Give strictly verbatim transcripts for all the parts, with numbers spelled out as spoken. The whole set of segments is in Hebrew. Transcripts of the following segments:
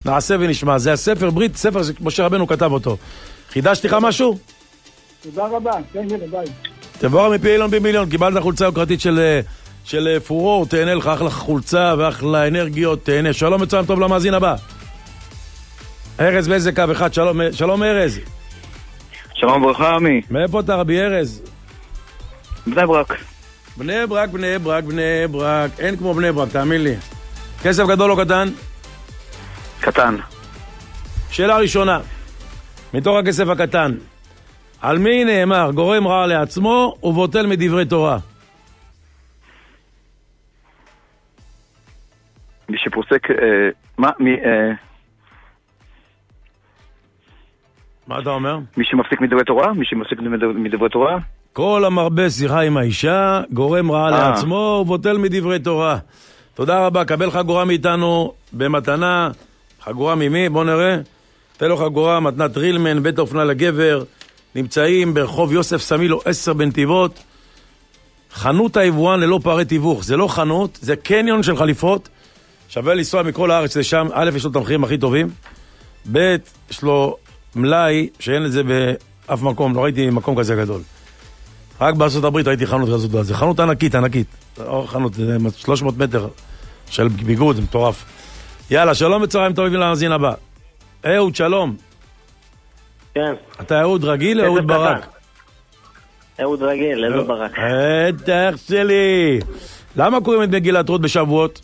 נעשה ונשמע. זה הספר ברית, ספר שמשה רבנו כתב אותו. חידשתי לך משהו? תודה רבה, כן, כן, ביי. תבוא מפי אילון במיליון, קיבלת חולצה יוקרתית של, של פורור, תהנה לך אחלה חולצה ואחלה אנרגיות, תהנה. שלום מצוין טוב למאזין הבא. ארז באיזה קו אחד, שלום, שלום ארז. שלום ברכה עמי. מאיפה אתה רבי ארז? בני ברק. בני ברק, בני ברק, בני ברק, אין כמו בני ברק, תאמין לי. כסף גדול או קטן? קטן. שאלה ראשונה, מתוך הכסף הקטן, על מי נאמר גורם רע לעצמו ובוטל מדברי תורה? מי שפוסק, אה, מה, מי, אה... מה אתה אומר? מי שמפסיק מדברי תורה? מי שמפסיק מדברי תורה? כל המרבה שיחה עם האישה, גורם רע אה. לעצמו ובוטל מדברי תורה. תודה רבה, קבל חגורה מאיתנו במתנה. חגורה ממי? בוא נראה. תן לו חגורה, מתנת רילמן, בית האופנה לגבר. נמצאים ברחוב יוסף סמילו עשר בנתיבות. חנות היבואן ללא פערי תיווך. זה לא חנות, זה קניון של חליפות. שווה לנסוע מכל הארץ לשם. א', יש לו את המחירים הכי טובים. ב', יש לו מלאי שאין את זה באף מקום. לא ראיתי מקום כזה גדול. רק בארצות הברית ראיתי חנות כזאת. זה חנות ענקית, ענקית. חנות, שלוש מאות מטר של ביגוד, זה מטורף. יאללה, שלום וצהריים טובים למאזין הבא. אהוד, שלום. כן. אתה אהוד רגיל או אהוד ברק? אהוד רגיל, אהוד ברק. בטח שלי. למה קוראים את מגילת רות בשבועות?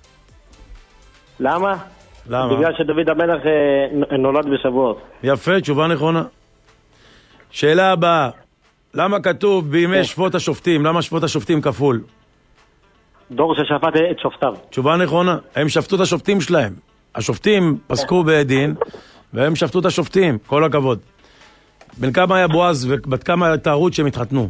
למה? למה? בגלל שדוד המלך נולד בשבועות. יפה, תשובה נכונה. שאלה הבאה. למה כתוב בימי שפוט השופטים? למה שפוט השופטים כפול? דור ששפט את שופטיו. תשובה נכונה. הם שפטו את השופטים שלהם. השופטים פסקו בדין, והם שפטו את השופטים. כל הכבוד. בין כמה היה בועז ובת כמה הייתה רות שהם התחתנו?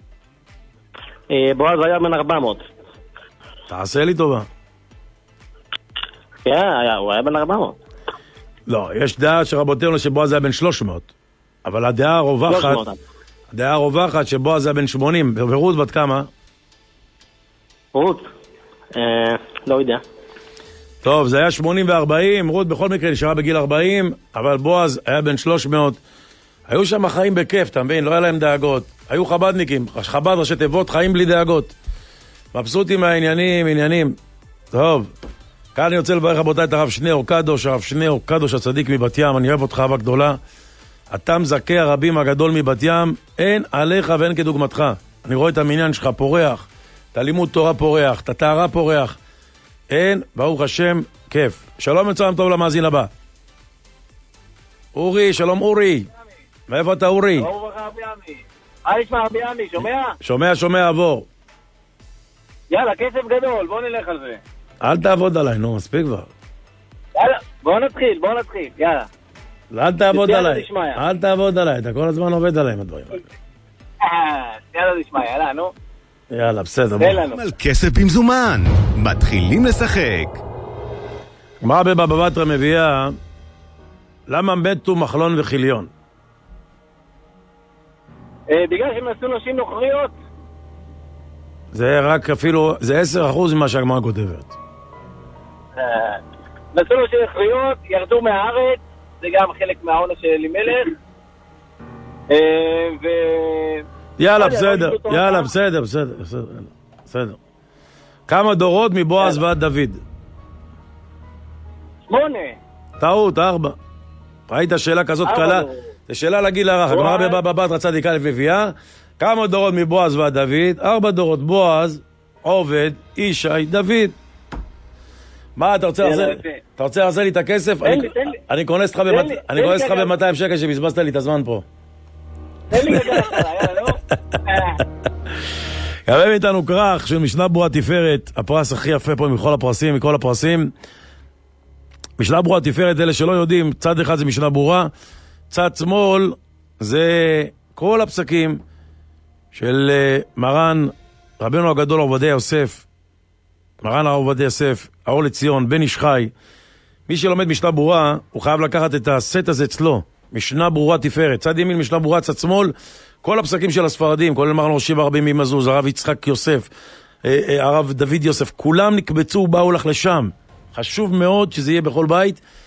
בועז היה בן ארבע מאות. תעשה לי טובה. כן, הוא היה בן ארבע מאות. לא, יש דעה שרבותינו שבועז היה בן שלוש מאות. אבל הדעה הרווחת, הדעה הרווחת שבועז היה בן שמונים. ורות בת כמה? רות? לא יודע. טוב, זה היה שמונים ו-ארבעים, רות בכל מקרה נשארה בגיל ארבעים, אבל בועז היה בן שלוש מאות. היו שם חיים בכיף, אתה מבין? לא היה להם דאגות. היו חבדניקים, חבד ראשי תיבות, חיים בלי דאגות. מבסוטים מהעניינים, עניינים. טוב, כאן אני רוצה לברך רבותיי את הרב שניאור קדוש, הרב שניאור קדוש הצדיק מבת ים, אני אוהב אותך אהבה גדולה. אתה מזכה הרבים הגדול מבת ים, אין עליך ואין כדוגמתך. אני רואה את המניין שלך פורח, את הלימוד תורה פורח, את התארה פורח. אין, ברוך השם, כיף. שלום מצוין טוב למאזין הבא. אורי, שלום אורי. מאיפה אתה אורי? שלום וברכה רבי עמי. מה נשמע רבי עמי, שומע? שומע, שומע, עבור. יאללה, כסף גדול, בוא נלך על זה. אל תעבוד עליי, נו, מספיק כבר. יאללה, בוא נתחיל, בוא נתחיל, יאללה. אל תעבוד עליי, אל תעבוד עליי, אתה כל הזמן עובד עליי עם הדברים. יאללה נשמע, יאללה, נו. יאללה, בסדר. על כסף במזומן, מתחילים לשחק. גמרא בבבא בתרא מביאה, למה מתו מחלון וחיליון? בגלל שהם עשו נשים נוכריות. זה רק אפילו, זה עשר אחוז ממה שהגמרא כותבת. נעשו נשים נוכריות, ירדו מהארץ, זה גם חלק מהעונש של אלימלך. ו... יאללה, בסדר, יאללה, בסדר, בסדר, בסדר. כמה דורות מבועז ועד דוד? שמונה. טעות, ארבע. ראית שאלה כזאת קלה? זה שאלה לגיל הרך. הגמרא בבבא בתרא צדיק א' מביאה, כמה דורות מבועז ועד דוד? ארבע דורות. בועז, עובד, ישי, דוד. מה, אתה רוצה לעשות? אתה רוצה לעשות לי את הכסף? אני כונס לך ב-מאתיים שקל שבזבזת לי את הזמן פה. תן לי רגע לך, יאללה, לא? קבל איתנו כרך של משנה ברורה תפארת, הפרס הכי יפה פה מכל הפרסים, מכל הפרסים. משנה ברורה תפארת, אלה שלא יודעים, צד אחד זה משנה ברורה, צד שמאל זה כל הפסקים של מרן, רבנו הגדול עובדיה יוסף, מרן הרב עובדיה יוסף, האור לציון, בן איש חי. מי שלומד משנה ברורה, הוא חייב לקחת את הסט הזה אצלו, משנה ברורה תפארת, צד ימין משנה ברורה, צד שמאל, כל הפסקים של הספרדים, כולל מרן ראשי ורבים ממזוז, הרב יצחק יוסף, הרב דוד יוסף, כולם נקבצו ובאו לך לשם. חשוב מאוד שזה יהיה בכל בית.